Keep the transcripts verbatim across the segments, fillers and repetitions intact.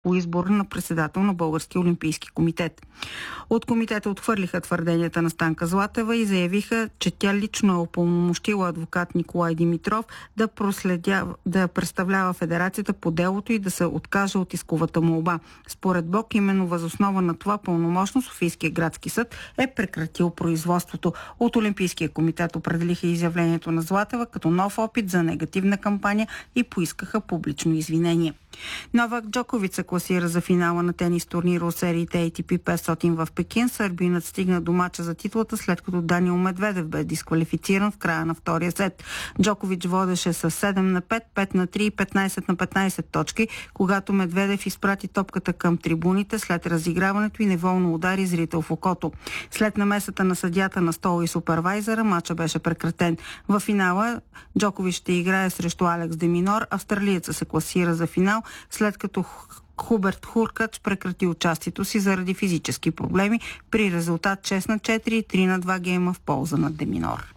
по избор на председател на Българския олимпийски комитет. От комитета отхвърлиха твърденията на Станка Златева и заявиха, че тя лично е упълномощила адвокат Николай Димитров да, проследява, да представлява федерацията по делото и да се откаже от исковата молба. Според Бог, именно въз основа на това пълномощно Софийския градски съд е прекратил производството. От Олимпийския комитет определиха изявлението на Златева като нов опит за негативна кампания и поискаха публично извинение. Новак Джокович се класира за финала на тенис турнира от сериите Ей Ти Пи петстотин в Пекин. Сърбинът стигна до мача за титлата, след като Даниил Медведев бе дисквалифициран в края на втория сет. Джокович водеше с седем на пет, пет на три и петнайсет на петнайсет точки, когато Медведев изпрати топката към трибуните след разиграването и неволно удари зрител в окото. След намесата на съдията на стола и супервайзера, мача беше прекратен. В финала Джокович ще играе срещу Алекс де Минор. Австралиецът се класира за финал, след като Хуберт Хуркач прекрати участието си заради физически проблеми при резултат шест на четири и три на два гейма в полза на Деминор.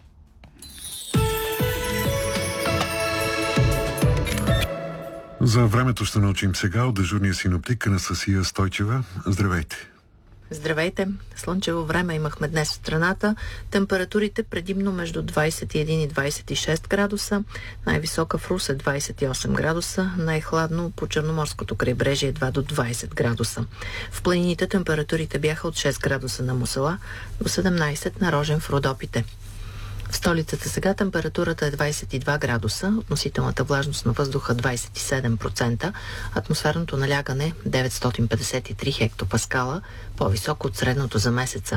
За времето ще научим сега от дежурния синоптик Анастасия Стойчева. Здравейте! Здравейте! Слънчево време имахме днес в страната. Температурите предимно между двайсет и един и двайсет и шест градуса. Най-висока в Русе двайсет и осем градуса. Най-хладно по Черноморското крайбрежие два до двайсет градуса. В планините температурите бяха от шест градуса на Мусала до седемнайсет на Рожен в Родопите. В столицата сега температурата е двайсет и два градуса, относителната влажност на въздуха двайсет и седем процента, атмосферното налягане деветстотин петдесет и три хектопаскала, по-високо от средното за месеца.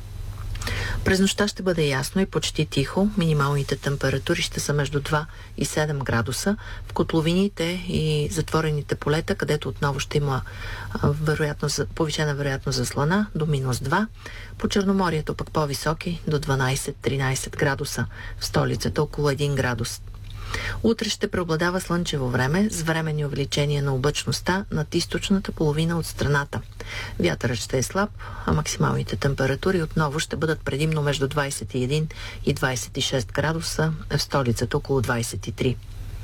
През нощта ще бъде ясно и почти тихо. Минималните температури ще са между два и седем градуса. В котловините и затворените полета, където отново ще има вероятност, повишена вероятност за слана, до минус два. По Черноморието пък по-високи, до дванайсет-тринайсет градуса. В столицата около един градус. Утре ще преобладава слънчево време с временни увеличения на облачността над източната половина от страната. Вятърът ще е слаб, а максималните температури отново ще бъдат предимно между двайсет и един и двайсет и шест градуса, а в столицата около двайсет и три.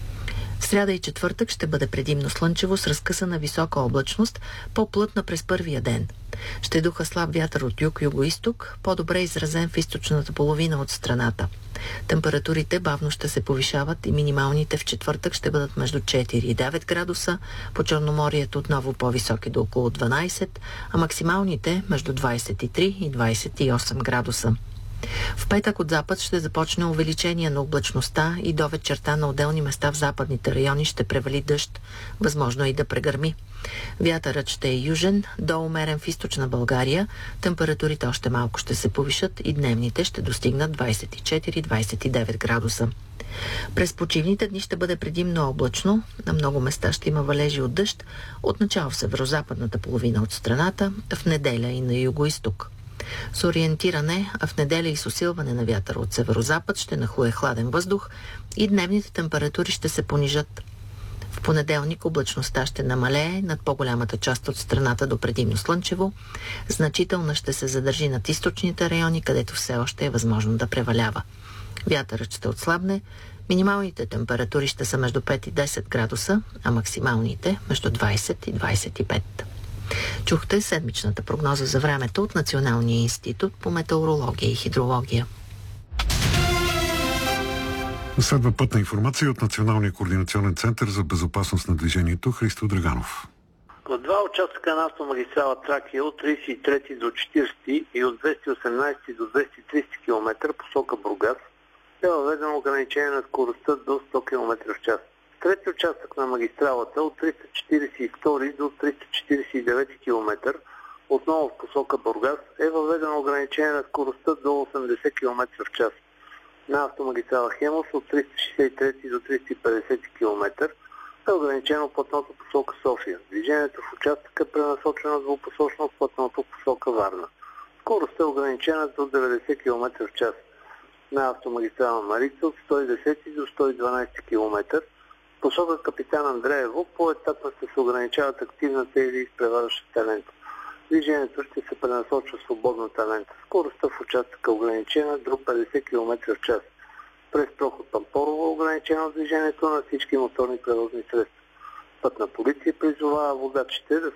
В сряда и четвъртък ще бъде предимно слънчево с разкъсана висока облачност, по-плътна през първия ден. Ще духа слаб вятър от юг-юго-исток, по-добре изразен в източната половина от страната. Температурите бавно ще се повишават и минималните в четвъртък ще бъдат между четири и девет градуса, по Черноморието отново по-високи до около дванайсет, а максималните между двайсет и три и двайсет и осем градуса. В петък от запад ще започне увеличение на облачността и до вечерта на отделни места в западните райони ще превали дъжд, възможно и да прегърми. Вятърът ще е южен, до умерен в източна България, температурите още малко ще се повишат и дневните ще достигнат двайсет и четири до двайсет и девет градуса. През почивните дни ще бъде предимно облачно, на много места ще има валежи от дъжд, отначало в северозападната половина от страната, в неделя и на юго-исток. С ориентиране, а в неделя и с усилване на вятъра от северозапад ще нахлуе хладен въздух и дневните температури ще се понижат. В понеделник облачността ще намалее над по-голямата част от страната до предимно слънчево. Значителна ще се задържи над източните райони, където все още е възможно да превалява. Вятърът ще отслабне, минималните температури ще са между пет и десет градуса, а максималните между двайсет и двайсет и пет. Чухте седмичната прогноза за времето от Националния институт по метеорология и хидрология. Следва пътна информация от Националния координационен център за безопасност на движението. Христо Драганов. От два участъка на автомагистрала Тракия от трийсет и трети до четирийсети и от двеста и осемнайсети до двеста и трийсети км посока Бургас е въведено ограничение на скоростта до сто км в час. Трети участък на магистралата от триста четирийсет и втори до триста четирийсет и девети км, отново в посока Бургас, е въведено ограничение на скоростта до осемдесет км в час. На автомагистрала Хемус от триста шейсет и трети до триста и петдесети км е ограничено платното посока София. Движението в участъка е пренасочено двупосочно в платното посока Варна. Скоростта е ограничена до деветдесет км в час. На автомагистрала Марица от сто и десети до сто и дванайсети км посока Капитан Андреево по-етапно ще се ограничават активната или изпреварващата лента. Движението ще се пренасочва свободната лента. Скоростта в участъка е ограничена до петдесет км в час. През проход Пампорово е ограничено движението на всички моторни превозни средства. Пътна полиция призова водачите да